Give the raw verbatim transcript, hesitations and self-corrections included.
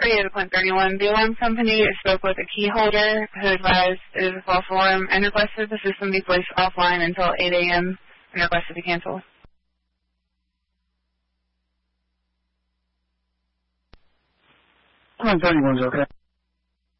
forty-eight point thirty-one, the alarm company spoke with a key holder who advised it is a false alarm and requested the system be placed offline until eight a m and requested to cancel. one thirty-one is okay.